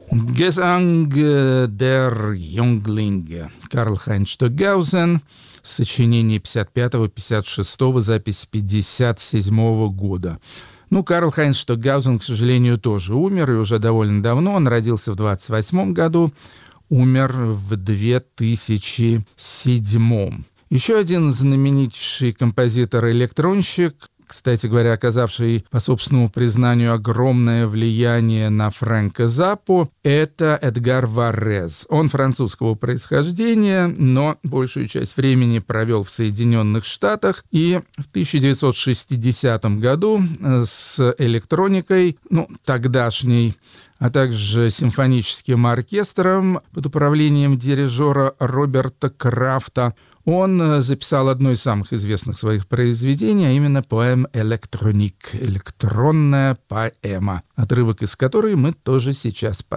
Gesang der Junglinge. Карл-Хайнц Штокгаузен. Сочинение 55-56, запись 57 года. Карл-Хайнц Штокгаузен, к сожалению, тоже умер, и уже довольно давно. Он родился в 28 году, умер в 2007. Еще один знаменитейший композитор-электронщик, кстати говоря, оказавший, по собственному признанию, огромное влияние на Фрэнка Заппу, это Эдгар Варез. Он французского происхождения, но большую часть времени провел в Соединенных Штатах, и в 1960 году с электроникой, тогдашней, а также симфоническим оркестром под управлением дирижера Роберта Крафта, он записал одно из самых известных своих произведений, а именно поэм «Электроник» — электронная поэма, отрывок из которой мы тоже сейчас послушаем.